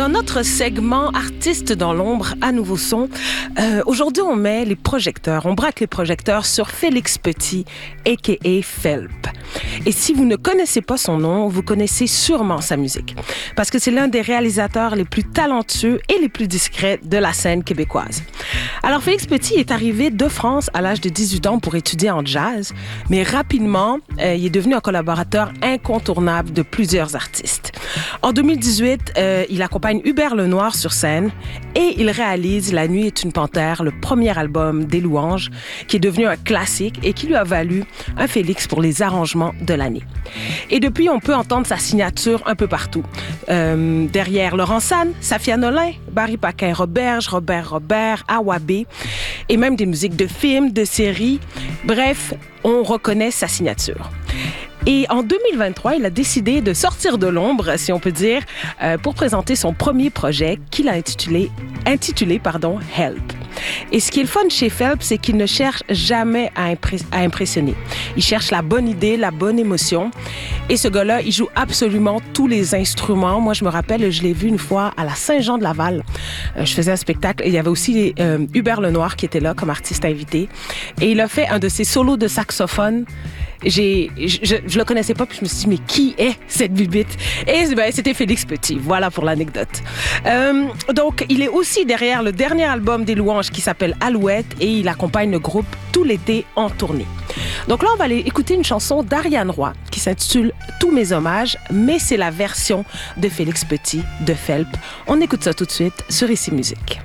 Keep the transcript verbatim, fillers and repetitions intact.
Dans notre segment Artistes dans l'ombre à Nouveau Son, euh, aujourd'hui on met les projecteurs, on braque les projecteurs sur Félix Petit, a k a. Felp. Et si vous ne connaissez pas son nom, vous connaissez sûrement sa musique, parce que c'est l'un des réalisateurs les plus talentueux et les plus discrets de la scène québécoise. Alors Félix Petit est arrivé de France à l'âge de dix-huit ans pour étudier en jazz, mais rapidement, euh, il est devenu un collaborateur incontournable de plusieurs artistes. En deux mille dix-huit, euh, il accompagne Hubert Lenoir sur scène et il réalise La nuit est une panthère, le premier album des Louanges, qui est devenu un classique et qui lui a valu un Félix pour les arrangements de l'année. Et depuis, on peut entendre sa signature un peu partout. Euh, derrière Laurent San, Safia Nolin, Barry Paquin-Roberge, Robert Robert, Awabé, et même des musiques de films, de séries. Bref, on reconnaît sa signature. Et en deux mille vingt-trois, il a décidé de sortir de l'ombre, si on peut dire, euh, pour présenter son premier projet qu'il a intitulé, intitulé pardon, Help. Et ce qui est le fun chez Felp, c'est qu'il ne cherche jamais à, impré- à impressionner. Il cherche la bonne idée, la bonne émotion. Et ce gars-là, il joue absolument tous les instruments. Moi, je me rappelle, je l'ai vu une fois à la Saint-Jean-de-Laval. Euh, je faisais un spectacle et il y avait aussi euh, Hubert Lenoir qui était là comme artiste invité. Et il a fait un de ses solos de saxophone. J'ai, je, je, je le connaissais pas, puis je me suis dit, mais qui est cette bibite? Et ben, c'était Félix Petit. Voilà pour l'anecdote. Euh, donc, il est aussi derrière le dernier album des Louanges qui s'appelle Alouette et il accompagne le groupe tout l'été en tournée. Donc là, on va aller écouter une chanson d'Ariane Roy qui s'intitule Tous mes hommages, mais c'est la version de Félix Petit de Felp. On écoute ça tout de suite sur Ici Musique.